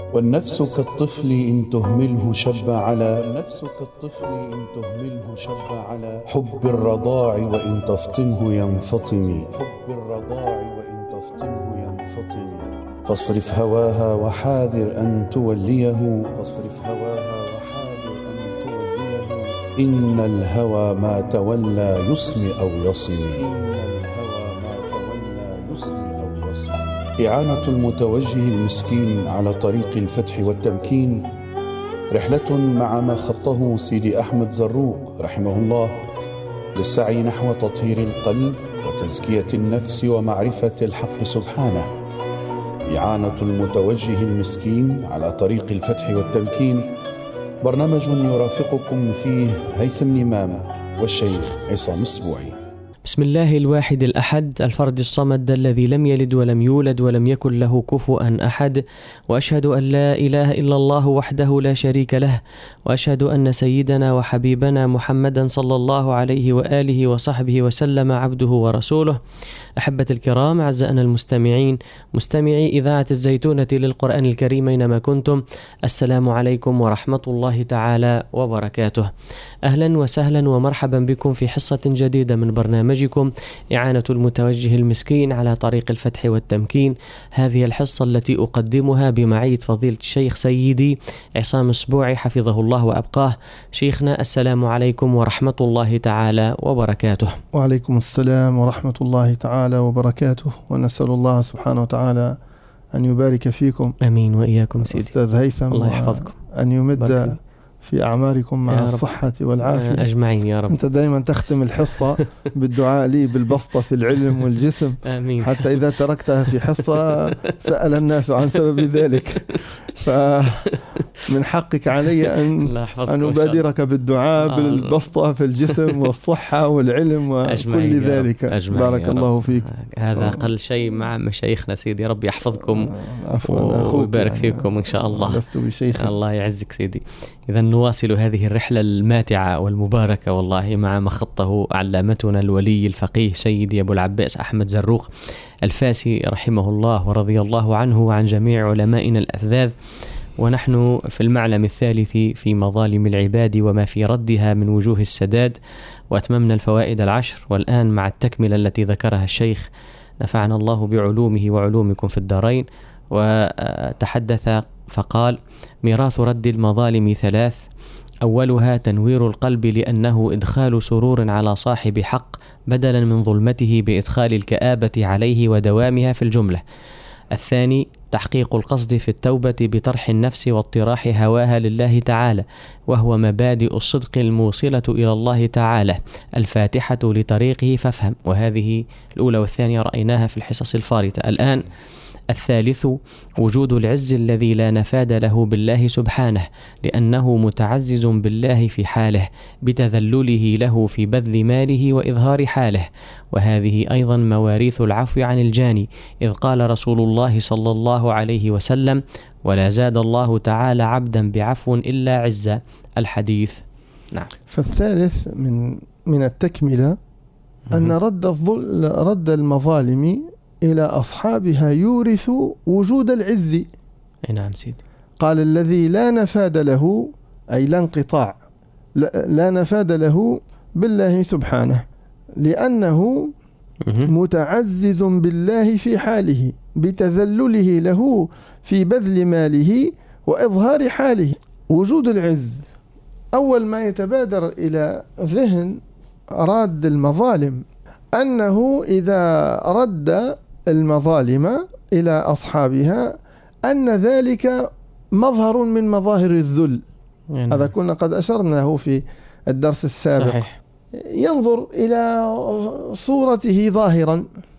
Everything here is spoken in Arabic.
والنفس كالطفل إن تهمله شب على حب الرضاع وإن تفطمه ينفطم فاصرف هواها وحاذر أن توليه إن الهوى ما تولى يصم أو يصم. إعانة المتوجه المسكين على طريق الفتح والتمكين رحلة مع ما خطه سيدي أحمد زروق رحمه الله للسعي نحو تطهير القلب وتزكية النفس ومعرفة الحق سبحانه. إعانة المتوجه المسكين على طريق الفتح والتمكين برنامج يرافقكم فيه هيثم نمام والشيخ عصام السبوعي. بسم الله الواحد الأحد الفرد الصمد الذي لم يلد ولم يولد ولم يكن له كفوا أحد، وأشهد أن لا إله إلا الله وحده لا شريك له، وأشهد أن سيدنا وحبيبنا محمدا صلى الله عليه وآله وصحبه وسلم عبده ورسوله. أحبة الكرام، أعزائنا المستمعين، مستمعي إذاعة الزيتونة للقرآن الكريم أينما كنتم، السلام عليكم ورحمة الله تعالى وبركاته. أهلا وسهلا ومرحبا بكم في حصة جديدة من برنامجكم إعانة المتوجه المسكين على طريق الفتح والتمكين. هذه الحصة التي أقدمها بمعية فضيلة الشيخ سيدي عصام السبوعي حفظه الله وأبقاه. شيخنا، السلام عليكم ورحمة الله تعالى وبركاته. وعليكم السلام ورحمة الله تعالى وبركاته، ونسأل الله سبحانه وتعالى أن يبارك فيكم. أمين وإياكم سيدي. أستاذ هيثم، الله يحفظكم، أن يمد في أعماركم مع الصحة والعافية أجمعين يا رب. أنت دائما تختم الحصة بالدعاء لي بالبسطة في العلم والجسم. آمين. حتى إذا تركتها في حصة سأل الناس عن سبب ذلك، فمن حقك علي أن أبادرك بالدعاء بالبسطة في الجسم والصحة والعلم وكل ذلك. بارك الله فيك. هذا أقل شيء مع مشايخنا سيدي، رب يحفظكم ويبارك فيكم إن شاء الله. لست بشيخ. الله يعزك سيدي. إذا نواصل هذه الرحلة الماتعة والمباركة والله مع ما خطه علامتنا الولي الفقيه سيدي أبو العباس أحمد زروق الفاسي رحمه الله ورضي الله عنه وعن جميع علمائنا الأفذاذ. ونحن في المعلم الثالث في مظالم العباد وما في ردها من وجوه السداد، وأتممنا الفوائد 10، والآن مع التكملة التي ذكرها الشيخ نفعنا الله بعلومه وعلومكم في الدارين. وتحدث فقال: ميراث رد المظالم 3: أولها تنوير القلب لأنه إدخال سرور على صاحب حق بدلا من ظلمته بإدخال الكآبة عليه ودوامها في الجملة. الثاني تحقيق القصد في التوبة بطرح النفس واطراح هواها لله تعالى، وهو مبادئ الصدق الموصلة إلى الله تعالى الفاتحة لطريقه فافهم. وهذه الأولى والثانية رأيناها في الحصص الفارطة. الآن الثالث وجود العز الذي لا نفاد له بالله سبحانه، لأنه متعزز بالله في حاله بتذلله له في بذل ماله وإظهار حاله. وهذه أيضا مواريث العفو عن الجاني، إذ قال رسول الله صلى الله عليه وسلم: ولا زاد الله تعالى عبدا بعفو إلا عزا. الحديث. نعم. فالثالث من التكملة أن رد المظالم إلى أصحابها يورث وجود العز. نعم سيدي. قال: الذي لا نفاد له، أي لا انقطاع، لا نفاد له بالله سبحانه، لأنه متعزز بالله في حاله بتذلله له في بذل ماله وإظهار حاله. وجود العز، أول ما يتبادر إلى ذهن راد المظالم أنه إذا رد المظالم إلى أصحابها أن ذلك مظهر من مظاهر الذل. هذا كنا قد أشرناه في الدرس السابق. صحيح. ينظر إلى صورته ظاهرا